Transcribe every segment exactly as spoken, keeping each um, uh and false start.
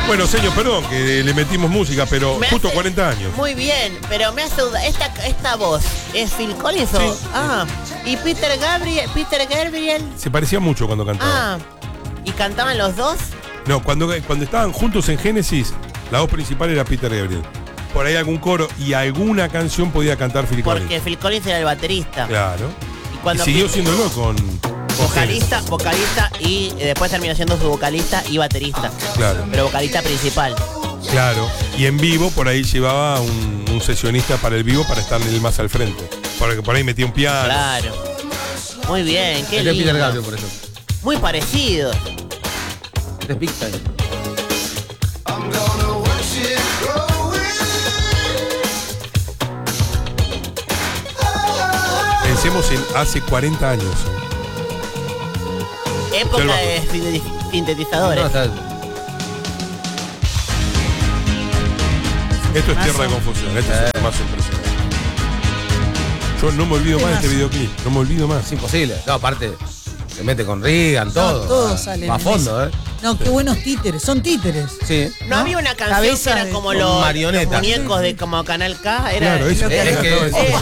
Bueno, señor, perdón que le metimos música, pero Me justo hace- cuarenta años. Muy bien, pero me hace duda. Esta, esta voz, ¿es Phil Collins o? Sí. Ah, y Peter Gabriel, Peter Gabriel. Se parecía mucho cuando cantaba. Ah, ¿y cantaban los dos? No, cuando, cuando estaban juntos en Génesis, la voz principal era Peter Gabriel. Por ahí algún coro y alguna canción podía cantar Phil Collins. Porque Phil Collins era el baterista. Claro. Y cuando Y siguió Phil- siéndolo con, con vocalista, Génesis. vocalista y eh, después terminó siendo su vocalista y baterista. Claro. Pero vocalista principal. Claro. Y en vivo, por ahí llevaba un, un sesionista para el vivo para estar él más al frente. Porque por ahí metía un piano. Claro. Muy bien, qué Este es Peter lindo. Gabriel, por ejemplo. Muy parecido. Este es Big Time. Pensemos en hace cuarenta años. ¿eh? Época Selva. de sinte- sintetizadores. No, está- Esto es tierra de confusión. Esto es lo más impresionante. Yo no me olvido más de este videoclip. No me olvido más. es imposible. No, aparte, se mete con Reagan, todo. todos Va- salen Va a en fondo, ¿eh? No, qué buenos títeres. Son títeres. Sí. No, ¿no? había una canción Cabeza que era de- como con los, los marionetas. muñecos de como Canal K. Era Claro, eso. lo que- Es que- Eh,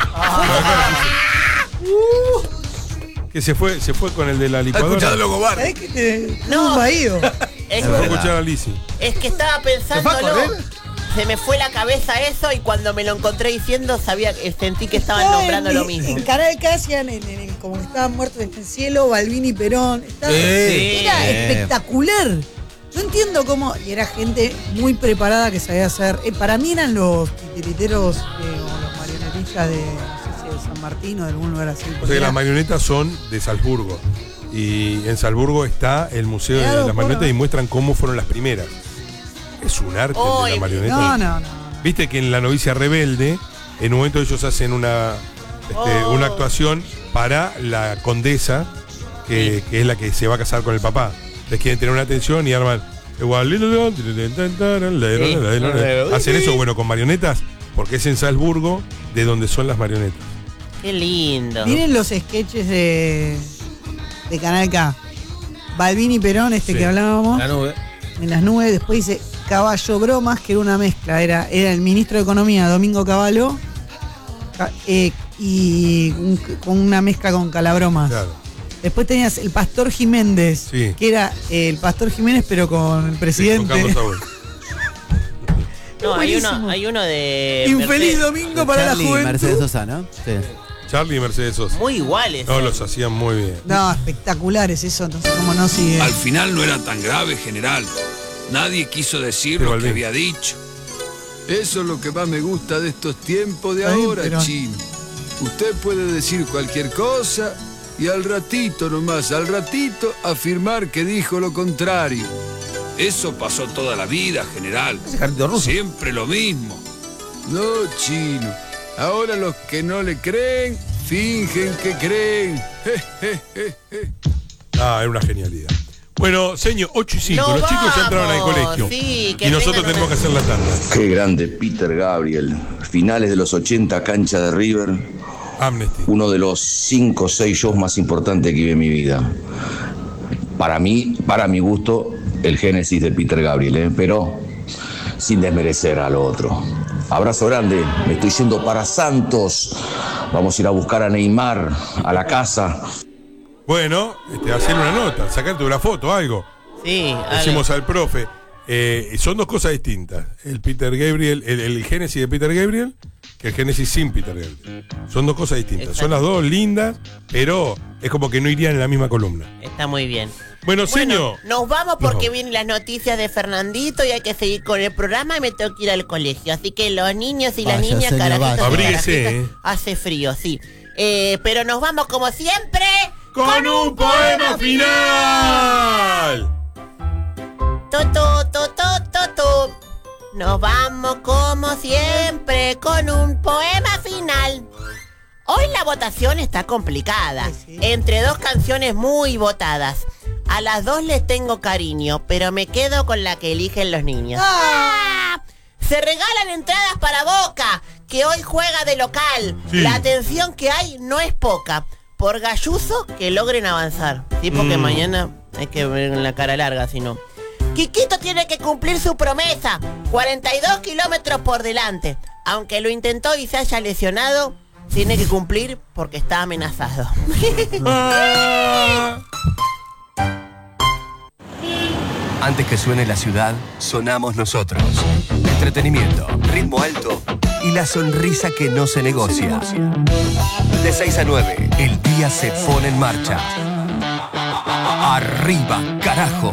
Uh, Que se fue, se fue con el de la licuadora. ¿Sabés que te.? No. No, ido. es, Se fue a escuchar a Lizzy. es que estaba ¿Se fue a pensándolo. correr? Se me fue la cabeza eso y cuando me lo encontré diciendo sabía que sentí que estaban Estaba nombrando en- lo mismo. En Canal K hacían en, en- como que estaban muertos en el cielo, Balvin y Perón. Estaba- Sí. Era Sí. espectacular. No entiendo cómo. Y era gente muy preparada que sabía hacer. eh, para mí eran los titiriteros eh, o los marionetillas de, no sé si de San Martín o de algún lugar así. O sea que Era- las marionetas son de Salzburgo. Y en Salzburgo está el Museo Claro, de las Marionetas bueno. y muestran cómo fueron las primeras. Es un arte el de Oy, la marioneta. No, no, no. Viste que en La Novicia Rebelde, en un momento ellos hacen una, este, Oh. una actuación para la condesa, que, que es la que se va a casar con el papá. Les quieren tener una atención y arman. Hacen eso, bueno, con marionetas, porque es en Salzburgo de donde son las marionetas. Qué lindo. Miren los sketches de, de Canal K. Balvin y Perón, este Sí. que hablábamos, La nube. en las nubes. Después dice Caballo Bromas, que era una mezcla. Era, era el ministro de Economía, Domingo Cavallo, ca- eh, y un- con una mezcla con Calabromas. Claro. Después tenías el Pastor Jiménez, Sí. que era eh, el Pastor Jiménez, pero con el Sí, presidente. con Carlos Saúl. No, hay uno, Buenísimo. hay uno de. Infeliz Mercedes. domingo para la Charlie y Mercedes juventud. Sosa, ¿no? Sí. Charlie y Mercedes Sosa. Muy iguales. No, eh. los hacían muy bien. No, espectaculares eso, entonces como no sigue. Al final no era tan grave, general. Nadie quiso decir Pero lo que Balvin. había dicho. Eso es lo que más me gusta de estos tiempos de Ay, ahora, pero- chino. Usted puede decir cualquier cosa y al ratito nomás, al ratito afirmar que dijo lo contrario. Eso pasó toda la vida, general. Ese jarrito ruso. Siempre lo mismo. No, chino. Ahora los que no le creen, fingen que creen. Je, je, je, je. Ah, era una genialidad. Bueno, señor, ocho y cinco. Nos Los chicos ya entraron al vamos, colegio. sí, que y nosotros tengan tenemos una- que hacer la tanda. Qué grande Peter Gabriel. Finales de los ochenta, cancha de River. Amnesty. Uno de los cinco o seis shows más importantes que vive en mi vida. Para mí, para mi gusto, el génesis de Peter Gabriel, ¿eh? Pero sin desmerecer a lo otro. Abrazo grande, me estoy yendo para Santos. Vamos a ir a buscar a Neymar a la casa. Bueno, este, hacer una nota, sacarte una foto, algo. Sí, algo. Decimos al profe. Eh, son dos cosas distintas. El Peter Gabriel, el, el génesis de Peter Gabriel, que el génesis sin Peter Gabriel. Son dos cosas distintas. Exacto. Son las dos lindas, pero es como que no irían en la misma columna. Está muy bien. Bueno, señor. Bueno, nos vamos porque No. vienen las noticias de Fernandito y hay que seguir con el programa y me tengo que ir al colegio. Así que los niños y las Vaya, niñas, señor, carajitos vaya. y Abríguese, carajitas, eh. hace frío, sí. Eh, pero nos vamos como siempre ¡Con un poema final! Toto, toto, toto. Nos vamos como siempre con un poema final. Hoy la votación está complicada. Ay, sí. Entre dos canciones muy votadas. A las dos les tengo cariño, pero me quedo con la que eligen los niños. ¡Ah! Se regalan entradas para Boca, que hoy juega de local. Sí. La atención que hay no es poca. Por Galluso, que logren avanzar. Sí, porque Mm. mañana hay que ver en la cara larga, si no. Quiquito tiene que cumplir su promesa. cuarenta y dos kilómetros por delante. Aunque lo intentó y se haya lesionado, tiene que cumplir porque está amenazado. Antes que suene la ciudad, sonamos nosotros. Entretenimiento, ritmo alto y la sonrisa que no se negocia. De seis a nueve, el día se pone en marcha. ¡Arriba, carajo!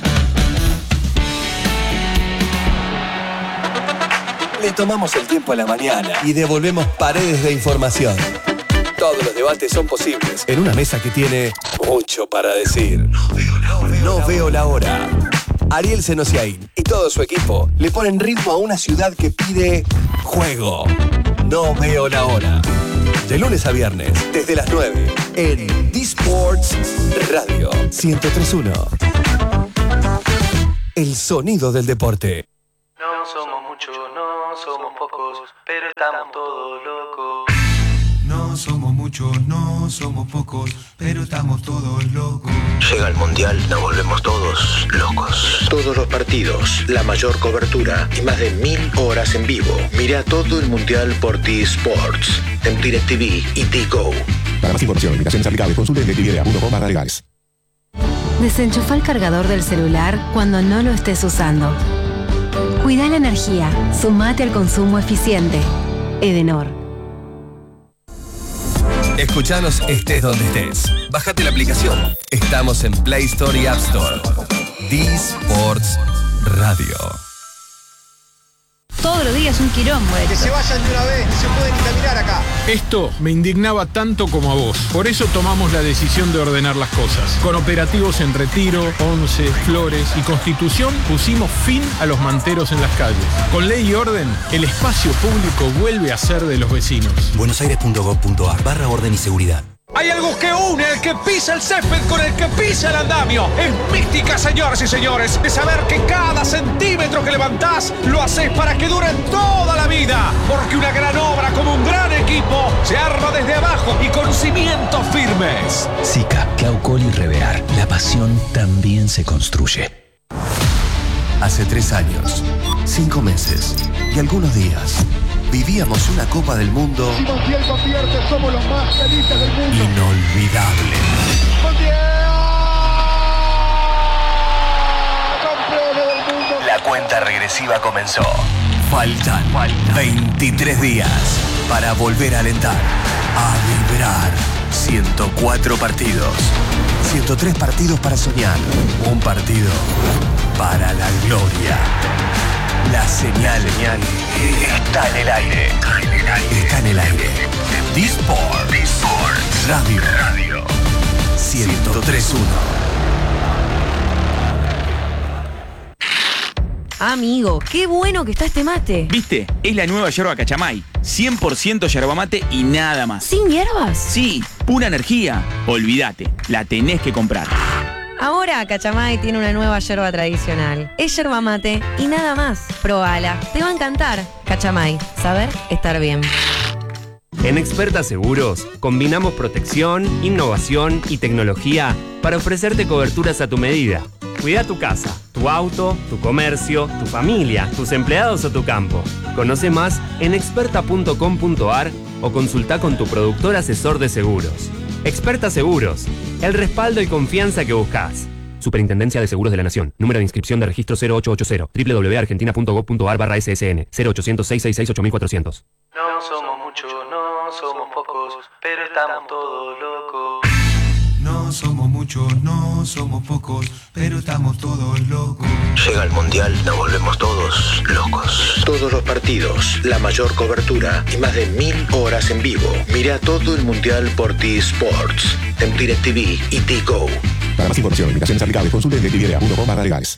Le tomamos el tiempo a la mañana y devolvemos paredes de información. Todos los debates son posibles en una mesa que tiene mucho para decir. No veo la hora. No veo la hora. Ariel Senosiaín y todo su equipo le ponen ritmo a una ciudad que pide juego. No veo la hora. De lunes a viernes, desde las nueve, en D-Sports Radio ciento tres punto uno. El sonido del deporte. No somos muchos, no somos pocos, pero estamos todos locos. No somos muchos, no somos pocos, pero estamos todos locos. Llega el Mundial, nos volvemos todos locos. Todos los partidos, la mayor cobertura y más de mil horas en vivo. Mira todo el Mundial por T-Sports, en DirecTV y T-Go. Para más información, invitaciones aplicables, consulte en directv punto com barra legales. Desenchufa el cargador del celular cuando no lo estés usando. Cuida la energía, sumate al consumo eficiente. Edenor. Escuchanos estés donde estés. Bájate la aplicación. Estamos en Play Store y App Store. D-Sports Radio. Todos los días un quilombo. Que se vayan de una vez, no se pueden ni caminar acá. Esto me indignaba tanto como a vos. Por eso tomamos la decisión de ordenar las cosas. Con operativos en Retiro, Once, Flores y Constitución pusimos fin a los manteros en las calles. Con ley y orden, el espacio público vuelve a ser de los vecinos. buenosaires punto gov punto ar barra orden y seguridad. Hay algo que une el que pisa el césped con el que pisa el andamio. Es mística, señoras y señores, de saber que cada centímetro que levantás lo haces para que dure toda la vida. Porque una gran obra como un gran equipo se arma desde abajo y con cimientos firmes. Sica, Claucol y Revear. La pasión también se construye. Hace tres años, cinco meses y algunos días, vivíamos una Copa del Mundo Si convierte, somos los más felices del mundo. inolvidable. ¡Campeones del mundo! La cuenta regresiva comenzó. Faltan veintitrés días para volver a alentar, a vibrar. ciento cuatro partidos, ciento tres partidos para soñar, un partido para la gloria. La señal está en el aire. Está en el aire. D-Sports Radio. Radio. ciento tres punto uno. Amigo, qué bueno que está este mate. ¿Viste? Es la nueva yerba Cachamay. cien por ciento yerba mate y nada más. ¿Sin hierbas? Sí, pura energía. Olvídate, la tenés que comprar. Ahora Cachamay tiene una nueva yerba tradicional. Es yerba mate y nada más. Probala, te va a encantar. Cachamay, saber estar bien. En Experta Seguros, combinamos protección, innovación y tecnología para ofrecerte coberturas a tu medida. Cuida tu casa, tu auto, tu comercio, tu familia, tus empleados o tu campo. Conoce más en experta punto com punto ar o consulta con tu productor asesor de seguros. Experta Seguros, el respaldo y confianza que buscas. Superintendencia de Seguros de la Nación. Número de inscripción de registro cero ocho ocho cero. doble u doble u doble u punto argentina punto gov punto ar barra S S N. cero ochocientos, seiscientos sesenta y seis, ocho mil cuatrocientos. No somos muchos, no somos pocos, pero estamos todos locos. No somos muchos, no somos pocos, pero estamos todos locos. Llega el Mundial, nos volvemos todos locos. Todos los partidos, la mayor cobertura y más de mil horas en vivo. Mira todo el Mundial por T-Sports, en DirecTV y T-Go. Para más información, invitaciones aplicables, consulte en directv punto com barra legales.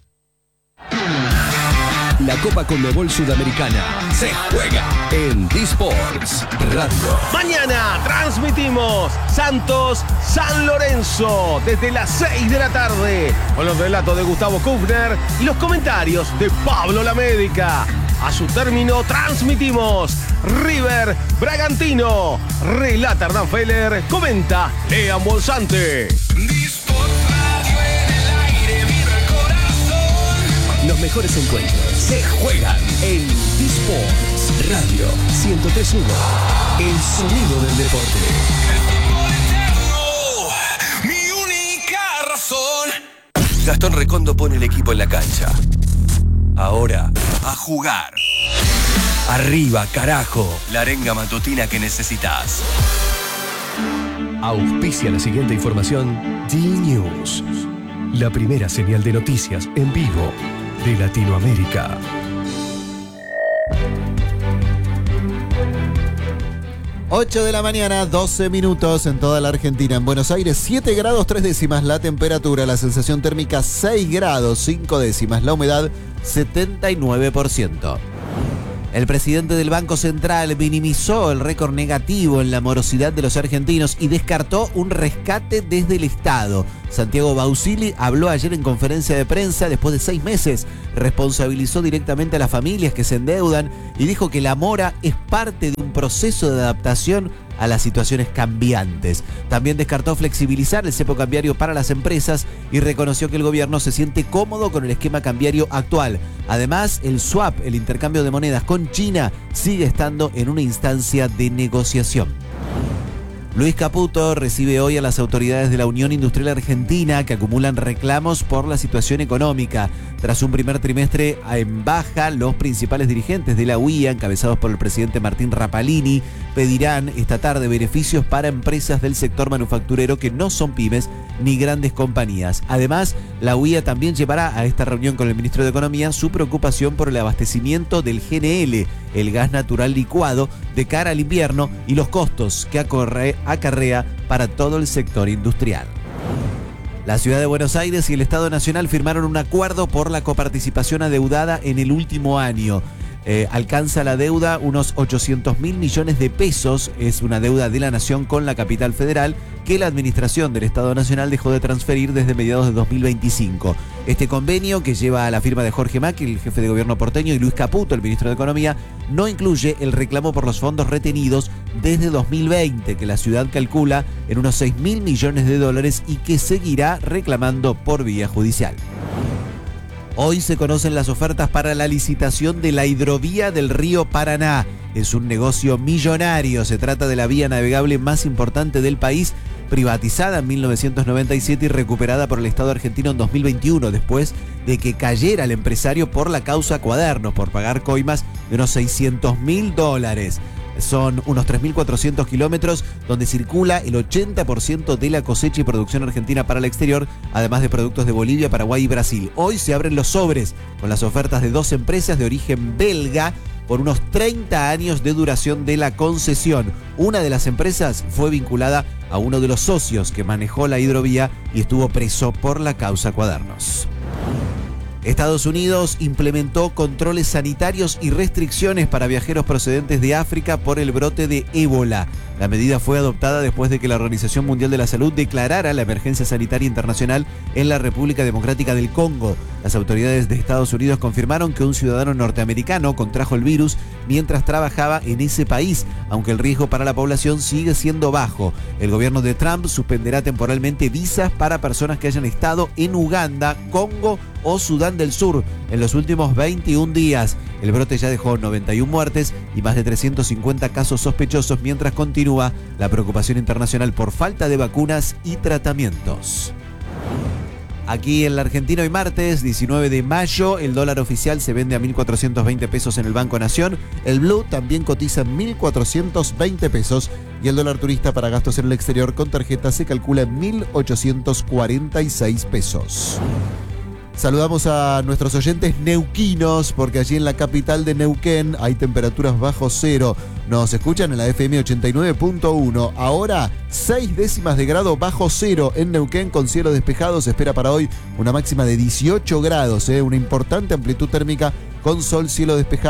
La Copa Conmebol Sudamericana se juega en D-Sports Radio. Mañana transmitimos Santos San Lorenzo desde las seis de la tarde con los relatos de Gustavo Kufner y los comentarios de Pablo Lamédica. A su término transmitimos River Bragantino. Relata Hernán Feller, comenta Lean Bolsante. D-Sports Radio en el aire, vibra el corazón. los mejores encuentros se juegan en eSports Radio ciento tres punto uno. El sonido del deporte. Mi única razón. Gastón Recondo pone el equipo en la cancha. Ahora, a jugar. Arriba, carajo. La arenga matutina que necesitas. Auspicia la siguiente información. D-News. La primera señal de noticias en vivo de Latinoamérica. ocho de la mañana, doce minutos en toda la Argentina. En Buenos Aires, siete grados tres décimas la temperatura, la sensación térmica seis grados cinco décimas, la humedad setenta y nueve por ciento. El presidente del Banco Central minimizó el récord negativo en la morosidad de los argentinos y descartó un rescate desde el Estado. Santiago Bausili habló ayer en conferencia de prensa después de seis meses. Responsabilizó directamente a las familias que se endeudan y dijo que la mora es parte de un proceso de adaptación a las situaciones cambiantes. También descartó flexibilizar el cepo cambiario para las empresas y reconoció que el gobierno se siente cómodo con el esquema cambiario actual. Además, el swap, el intercambio de monedas con China, sigue estando en una instancia de negociación. Luis Caputo recibe hoy a las autoridades de la Unión Industrial Argentina que acumulan reclamos por la situación económica. Tras un primer trimestre en baja, los principales dirigentes de la U I A, encabezados por el presidente Martín Rapalini, pedirán esta tarde beneficios para empresas del sector manufacturero que no son pymes ni grandes compañías. Además, la U I A también llevará a esta reunión con el ministro de Economía su preocupación por el abastecimiento del G N L, el gas natural licuado, de cara al invierno y los costos que acorre, acarrea para todo el sector industrial. La Ciudad de Buenos Aires y el Estado Nacional firmaron un acuerdo por la coparticipación adeudada en el último año. Eh, alcanza la deuda unos ochocientos mil millones de pesos. Es una deuda de la Nación con la capital federal que la administración del Estado Nacional dejó de transferir desde mediados de dos mil veinticinco. Este convenio, que lleva a la firma de Jorge Macri, el jefe de gobierno porteño, y Luis Caputo, el ministro de Economía, no incluye el reclamo por los fondos retenidos desde dos mil veinte, que la ciudad calcula en unos seis mil millones de dólares y que seguirá reclamando por vía judicial. Hoy se conocen las ofertas para la licitación de la hidrovía del río Paraná. Es un negocio millonario. Se trata de la vía navegable más importante del país, privatizada en mil novecientos noventa y siete y recuperada por el Estado argentino en dos mil veintiuno, después de que cayera el empresario por la causa Cuadernos, por pagar coimas de unos seiscientos mil dólares. Son unos tres mil cuatrocientos kilómetros donde circula el ochenta por ciento de la cosecha y producción argentina para el exterior, además de productos de Bolivia, Paraguay y Brasil. Hoy se abren los sobres con las ofertas de dos empresas de origen belga por unos treinta años de duración de la concesión. Una de las empresas fue vinculada a uno de los socios que manejó la hidrovía y estuvo preso por la causa Cuadernos. Estados Unidos implementó controles sanitarios y restricciones para viajeros procedentes de África por el brote de ébola. La medida fue adoptada después de que la Organización Mundial de la Salud declarara la emergencia sanitaria internacional en la República Democrática del Congo. Las autoridades de Estados Unidos confirmaron que un ciudadano norteamericano contrajo el virus mientras trabajaba en ese país, aunque el riesgo para la población sigue siendo bajo. El gobierno de Trump suspenderá temporalmente visas para personas que hayan estado en Uganda, Congo o Sudán del Sur en los últimos veintiún días. El brote ya dejó noventa y una muertes y más de trescientos cincuenta casos sospechosos, mientras continúa la preocupación internacional por falta de vacunas y tratamientos. Aquí en la Argentina hoy martes diecinueve de mayo, el dólar oficial se vende a mil cuatrocientos veinte pesos en el Banco Nación, el Blue también cotiza en mil cuatrocientos veinte pesos y el dólar turista para gastos en el exterior con tarjeta se calcula en mil ochocientos cuarenta y seis pesos. Saludamos a nuestros oyentes neuquinos, porque allí en la capital de Neuquén hay temperaturas bajo cero. Nos escuchan en la F M ochenta y nueve punto uno. Ahora, seis décimas de grado bajo cero en Neuquén con cielo despejado. Se espera para hoy una máxima de dieciocho grados, ¿eh? Una importante amplitud térmica con sol, cielo despejado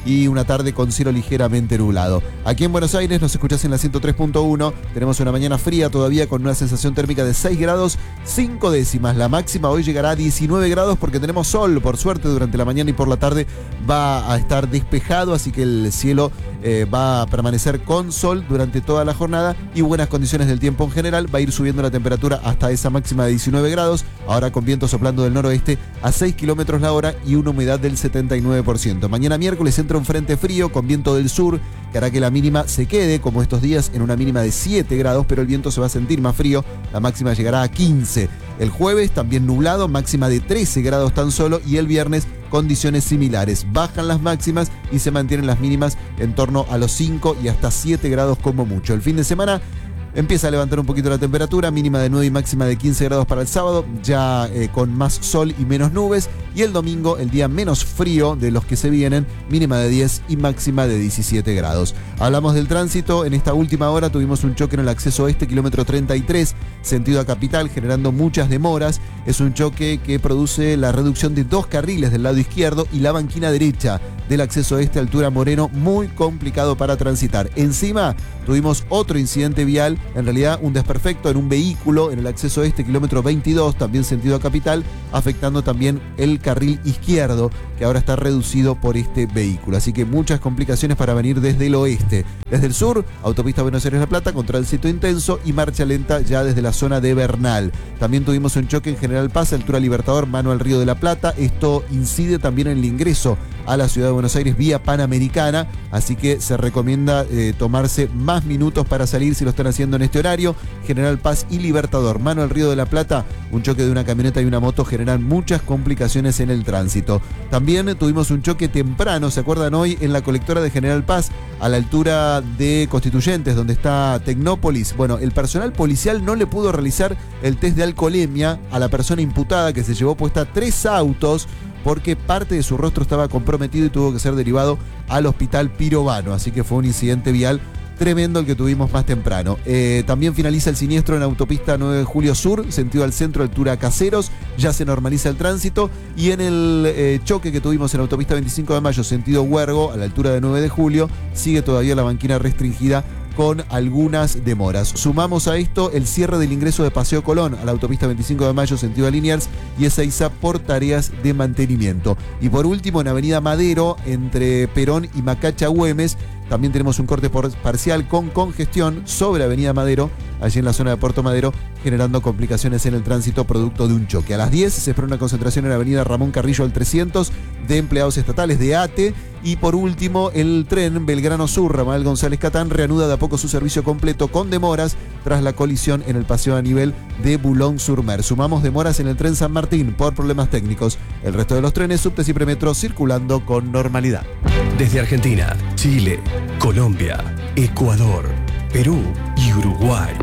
y una tarde con cielo ligeramente nublado. Aquí en Buenos Aires nos escuchás en la ciento tres punto uno. Tenemos una mañana fría todavía con una sensación térmica de seis grados, cinco décimas. La máxima hoy llegará a diecinueve grados porque tenemos sol. Por suerte, durante la mañana y por la tarde va a estar despejado, así que el cielo eh, va a permanecer con sol durante toda la jornada y buenas condiciones del tiempo en general. Va a ir subiendo la temperatura hasta esa máxima de diecinueve grados, ahora con viento soplando del noroeste a seis kilómetros la hora y una humedad del setenta y nueve por ciento. Mañana miércoles entra un frente frío con viento del sur que hará que la mínima se quede, como estos días, en una mínima de siete grados, pero el viento se va a sentir más frío. La máxima llegará a quince. El jueves también nublado, máxima de trece grados tan solo, y el viernes condiciones similares. Bajan las máximas y se mantienen las mínimas en torno a los cinco y hasta siete grados como mucho. El fin de semana empieza a levantar un poquito la temperatura, mínima de nueve y máxima de quince grados para el sábado, ya eh, con más sol y menos nubes. Y el domingo, el día menos frío de los que se vienen, mínima de diez y máxima de diecisiete grados. Hablamos del tránsito. En esta última hora tuvimos un choque en el acceso oeste, kilómetro treinta y tres, sentido a Capital, generando muchas demoras. Es un choque que produce la reducción de dos carriles del lado izquierdo y la banquina derecha del acceso oeste, altura Moreno, muy complicado para transitar. Encima tuvimos otro incidente vial, en realidad un desperfecto en un vehículo en el acceso oeste, kilómetro veintidós, también sentido a Capital, afectando también el carril izquierdo, que ahora está reducido por este vehículo. Así que muchas complicaciones para venir desde el oeste. Desde el sur, autopista Buenos Aires-La Plata con tránsito intenso y marcha lenta ya desde la zona de Bernal. También tuvimos un choque en General Paz, altura Libertador, mano al Río de la Plata. Esto incide también en el ingreso a la ciudad de Buenos Aires vía Panamericana, así que se recomienda eh, tomarse más minutos para salir si lo están haciendo en este horario. General Paz y Libertador, mano al Río de la Plata, un choque de una camioneta y una moto generan muchas complicaciones en el tránsito. También tuvimos un choque temprano, ¿se acuerdan hoy? En la colectora de General Paz, a la altura de Constituyentes, donde está Tecnópolis. Bueno, el personal policial no le pudo realizar el test de alcoholemia a la persona imputada, que se llevó puesta tres autos porque parte de su rostro estaba comprometido y tuvo que ser derivado al hospital Pirovano. Así que fue un incidente vial tremendo el que tuvimos más temprano. Eh, también finaliza el siniestro en la autopista nueve de Julio Sur, sentido al centro, altura Caseros. Ya se normaliza el tránsito. Y en el eh, choque que tuvimos en la autopista veinticinco de mayo, sentido Huergo, a la altura de nueve de Julio, sigue todavía la banquina restringida con algunas demoras. Sumamos a esto el cierre del ingreso de Paseo Colón a la autopista veinticinco de mayo, sentido a Liniers, y Ezeiza por tareas de mantenimiento. Y por último, en Avenida Madero, entre Perón y Macacha Güemes, también tenemos un corte por parcial con congestión sobre Avenida Madero, allí en la zona de Puerto Madero, generando complicaciones en el tránsito producto de un choque. A las diez se espera una concentración en la Avenida Ramón Carrillo al trescientos de empleados estatales de A T E. Y por último, el tren Belgrano Sur, Ramal González Catán, reanuda de a poco su servicio completo con demoras tras la colisión en el paseo a nivel de Boulogne-sur-Mer. Sumamos demoras en el tren San Martín por problemas técnicos. El resto de los trenes, subtes y premetros circulando con normalidad. Desde Argentina, Chile, Colombia, Ecuador, Perú y Uruguay.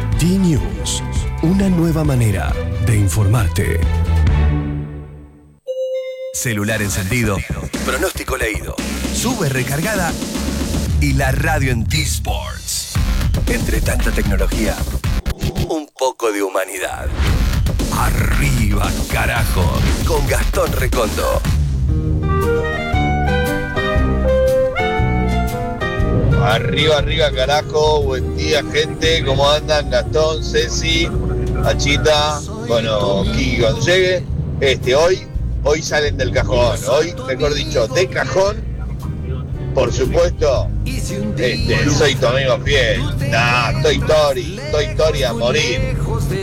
D-News, una nueva manera de informarte. Celular encendido, pronóstico leído, sube recargada y la radio en T-Sports. Entre tanta tecnología, un poco de humanidad. Arriba, carajo, con Gastón Recondo. Arriba, arriba, carajo, buen día, gente, ¿cómo andan? Gastón, Ceci, Achita, bueno, Kiki cuando llegue. Este, hoy, hoy salen del cajón, hoy, mejor dicho, de cajón, por supuesto, este, soy tu amigo fiel, nah, Toy Story, Toy Story a morir.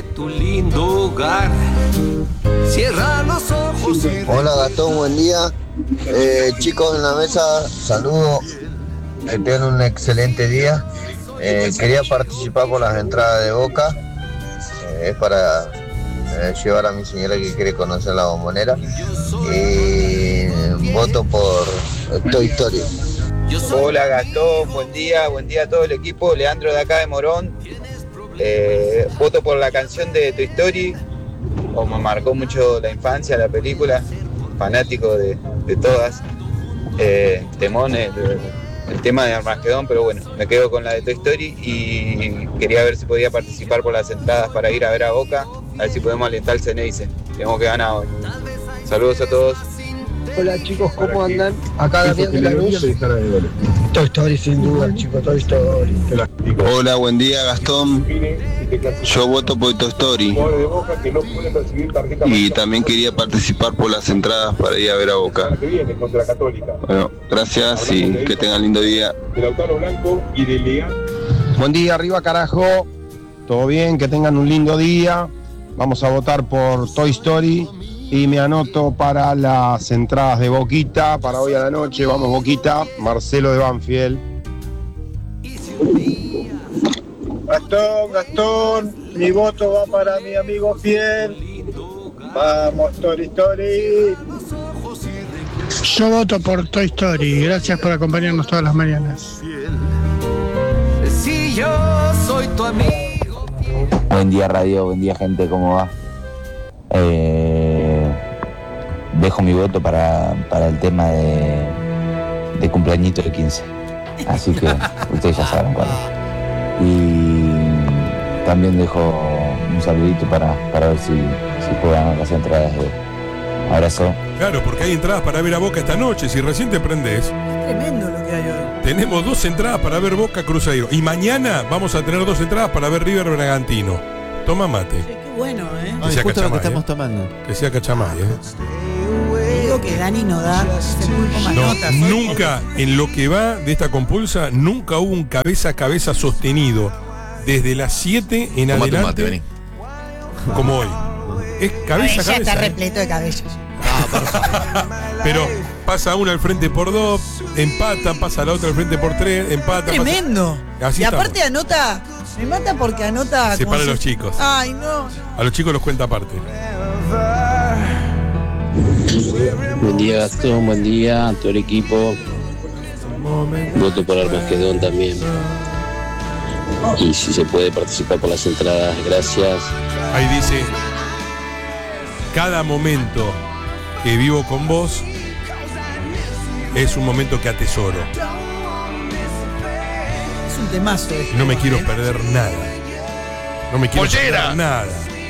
Hola Gastón, buen día, eh, chicos en la mesa, saludos. Que tengan un excelente día. Eh, quería participar por las entradas de Boca. Eh, es para eh, llevar a mi señora que quiere conocer la Bombonera. Y voto por Toy Story. Hola Gastón, buen día, buen día a todo el equipo. Leandro de acá de Morón. Eh, voto por la canción de Toy Story. O me marcó mucho la infancia, la película. Fanático de, de todas. Eh, temón, el, el tema de Armagedón, pero bueno, me quedo con la de Toy Story y quería ver si podía participar por las entradas para ir a ver a Boca, a ver si podemos alentar el Ceneice. Tenemos que ganar hoy. Saludos a todos. Hola chicos, ¿cómo andan? Acá Damián de Lanús. Toy Story sin duda, chicos, Toy Story. Hola, buen día Gastón. Yo voto por Toy Story. Y también quería participar por las entradas para ir a ver a Boca. Bueno, gracias y que tengan lindo día. Buen día, arriba carajo. Todo bien, que tengan un lindo día. Vamos a votar por Toy Story. Y me anoto para las entradas de Boquita, para hoy a la noche. Vamos Boquita, Marcelo de Banfield. Gastón, Gastón, mi voto va para mi amigo fiel. Vamos, Toy Story. Yo voto por Toy Story. Gracias por acompañarnos todas las mañanas. Si yo soy tu amigo. Buen día radio, buen día gente, ¿cómo va? Eh, dejo mi voto para, para el tema de, de cumpleañito de quince. Así que ustedes ya saben cuál es. Y también dejo un saludito para, para ver si, si puedo ganar las entradas de abrazo. Claro, porque hay entradas para ver a Boca esta noche. Si recién te prendés, Es tremendo lo que hay hoy. tenemos dos entradas para ver Boca Cruzeiro. Y mañana vamos a tener dos entradas para ver River Bragantino. Toma mate. Qué bueno, ¿eh? Que sea justo lo que Cachamay, estamos ¿eh? tomando. Que sea Cachamay, ¿eh? Digo que Dani no da muy pocas No, notas. nunca, en lo que va de esta compulsa, nunca hubo un cabeza a cabeza sostenido desde las siete en Tomate un adelante. mate, vení. Como hoy. Es cabeza a Ay, ya cabeza. está ¿eh? repleto de cabellos. Pero pasa una al frente por dos, empatan, pasa la otra al frente por tres, empatan. Tremendo. Pasa... Así y estamos. aparte anota, me mata porque anota. Separa como a los si- chicos. Ay, no. A los chicos los cuenta aparte. Buen día Gastón, buen día a todo el equipo. Voto por Armagedón también. Y si se puede participar por las entradas, gracias. Ahí dice, cada momento que vivo con vos es un momento que atesoro. Es un temazo. este. No me quiero perder nada. No me quiero ¡Pollera! perder nada.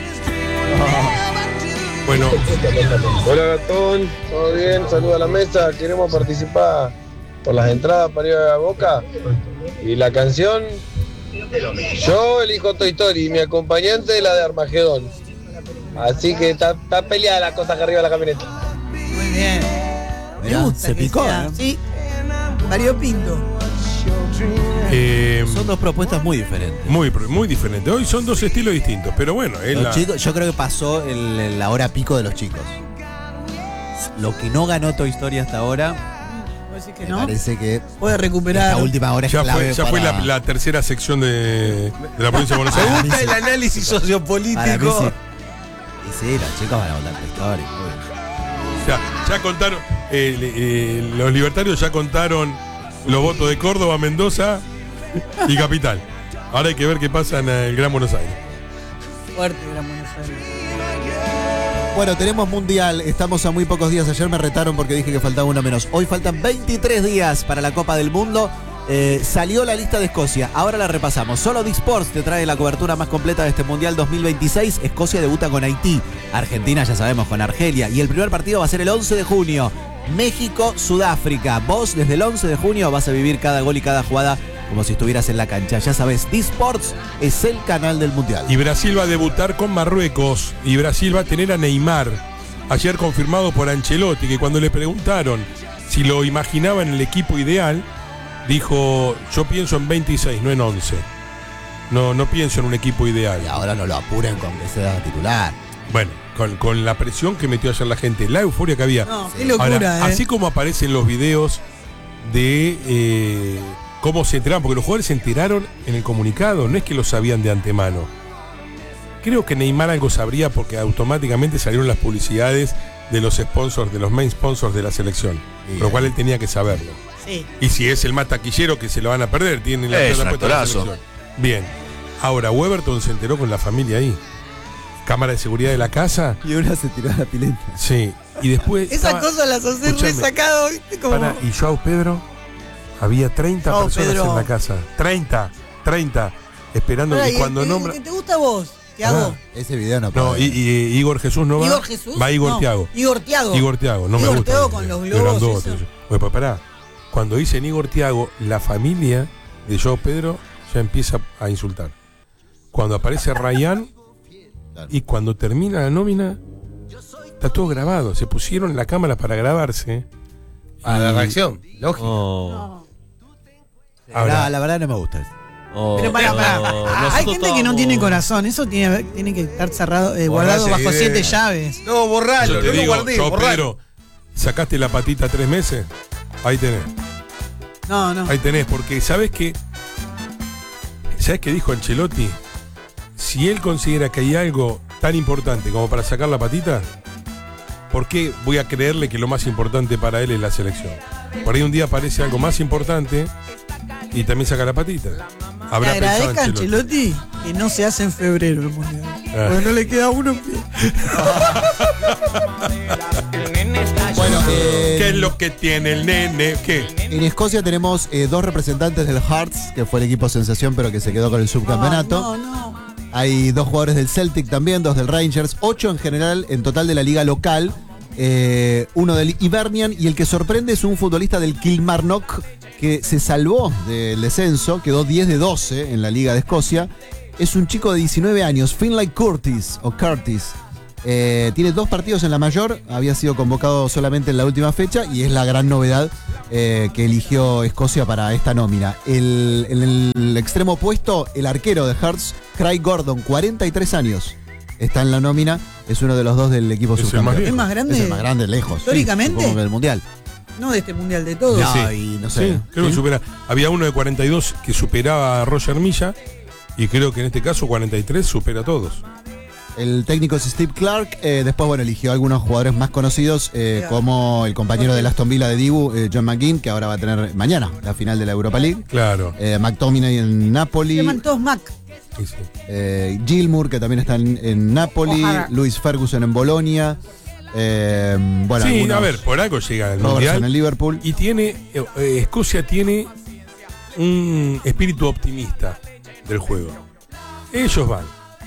Bueno, Hola Gastón, ¿todo bien? Saludos a la mesa. Queremos participar por las entradas para ir a Boca. Y la canción, yo elijo Toy Story y mi acompañante es la de Armagedón. Así que está, está peleada la cosa acá arriba de la camioneta. Muy bien. Me Mirá, gusta se que picó, sea. ¿eh? Sí. Mario Pinto. eh, Son dos propuestas muy diferentes. muy, muy diferente. Hoy son dos estilos distintos, pero bueno, es Los la- chicos, yo creo que pasó el- el- la hora pico de los chicos. Lo que no ganó Toy Story hasta ahora, ¿Vos decís que me no? parece que Puede recuperar. esta última hora es ya clave fue, ya fue para- la, la tercera sección de, de la provincia de Buenos Me Aires. gusta el análisis para mí sociopolítico. sí. Y sí, los chicos van a votar Toy Story. muy bien. Ya, ya contaron, eh, eh, los libertarios ya contaron los votos de Córdoba, Mendoza y Capital. Ahora hay que ver qué pasa en el Gran Buenos Aires. Fuerte Gran Buenos Aires. Bueno, tenemos mundial, estamos a muy pocos días. Ayer me retaron porque dije que faltaba uno menos. Hoy faltan veintitrés días para la Copa del Mundo. Eh, salió la lista de Escocia, ahora la repasamos. Solo D-Sports te trae la cobertura más completa de este Mundial dos mil veintiséis. Escocia debuta con Haití, Argentina ya sabemos con Argelia, y el primer partido va a ser el once de junio, México-Sudáfrica. Vos desde el once de junio vas a vivir cada gol y cada jugada como si estuvieras en la cancha. Ya sabes, D-Sports es el canal del Mundial. Y Brasil va a debutar con Marruecos. Y Brasil va a tener a Neymar. Ayer confirmado por Ancelotti, que cuando le preguntaron si lo imaginaba en el equipo ideal, dijo, yo pienso en veintiséis, no en once. No, no pienso en un equipo ideal. Y ahora no lo apuren con que sea titular. Bueno, con, con la presión que metió ayer la gente, la euforia que había. No, qué locura, Ahora, ¿eh? así como aparecen los videos de eh, cómo se enteraron, porque los jugadores se enteraron en el comunicado, no es que lo sabían de antemano. Creo que Neymar algo sabría porque automáticamente salieron las publicidades de los sponsors, de los main sponsors de la selección, Bien. por lo cual él tenía que saberlo. Sí. Y si es el más taquillero, que se lo van a perder, tiene la Es plata un puesta en la actorazo. selección. Bien. Ahora, Weberton se enteró con la familia ahí. Cámara de seguridad de la casa. Y una se tiró a la pileta. Sí. Y después. Esas estaba- cosas las haces Escuchame, resacado, ¿viste? Como... Pará, y Joao Pedro, había treinta Joao personas Pedro. en la casa. treinta, treinta. Esperando. Pará, Y cuando el- el nombra. que te gusta a vos, que Thiago. Ese video no No, y, y- Igor Jesús no va. Igor Jesús. Va Igor no, Thiago. Igor Thiago. Igor Thiago, no Igor me gusta. Thiago con los globos, Grandote. eso. Oye, pues pará. Cuando dicen Igor Thiago, la familia de Joao Pedro ya empieza a insultar. Cuando aparece Ryan y cuando termina la nómina, está todo grabado. Se pusieron la cámara para grabarse. A la Y- reacción, lógico. Oh. Ahora- la, la verdad no me gusta eso. Oh, Pero pará, pará. no, Hay nosotros gente que no estábamos- tiene corazón. Eso tiene, tiene que estar cerrado, eh, guardado Borrá esa bajo idea. siete llaves. No, borralo, Yo te no lo digo, guardé, Joao borralo. Pedro, sacaste la patita tres meses. Ahí tenés. No, no. Ahí tenés, porque ¿sabes qué? ¿Sabes qué dijo Ancelotti? Si él considera que hay algo tan importante como para sacar la patita, ¿por qué voy a creerle que lo más importante para él es la selección? Por ahí un día aparece algo más importante y también saca la patita. Le Habrá pensado agradezca a Ancelotti. Ancelotti que no se hace en febrero el mundial. Ah. Porque no le queda uno en pie. Bueno, eh, ¿Qué es lo que tiene el nene? ¿Qué? en Escocia tenemos eh, dos representantes del Hearts, que fue el equipo sensación, pero que se quedó con el subcampeonato. No, no. Hay dos jugadores del Celtic también, dos del Rangers, ocho en general en total de la liga local, eh, uno del Hibernian, y el que sorprende es un futbolista del Kilmarnock que se salvó del descenso, quedó diez de doce en la liga de Escocia. Es un chico de diecinueve años, Finlay Curtis, o Curtis. Eh, tiene dos partidos en la mayor, había sido convocado solamente en la última fecha y es la gran novedad eh, que eligió Escocia para esta nómina. El, en el extremo opuesto, el arquero de Hearts, Craig Gordon, cuarenta y tres años, está en la nómina, es uno de los dos del equipo Es el subcampeón. más viejo. ¿Es más grande? Es el más grande, lejos. sí, ¿Históricamente? supongo que del mundial. No de este mundial, de todos. No, Sí. y no sé. Sí, creo que ¿sí? supera. Había uno de cuarenta y dos que superaba a Roger Milla y creo que en este caso cuarenta y tres supera a todos. El técnico es Steve Clark. eh, después, bueno, eligió a algunos jugadores más conocidos, eh, como el compañero de Aston Villa de Dibu, eh, John McGinn, que ahora va a tener mañana la final de la Europa League. Claro. Eh, McTominay en Se Napoli. llaman todos Mac. Sí, sí. Eh, Gilmour, que también está en, en Napoli. Ojalá. Luis Ferguson en Bolonia. Eh, bueno, sí, algunos- a ver, por algo llega al Robertson mundial. en Liverpool. Y tiene, eh, eh, Escocia tiene un espíritu optimista del juego. Ellos van.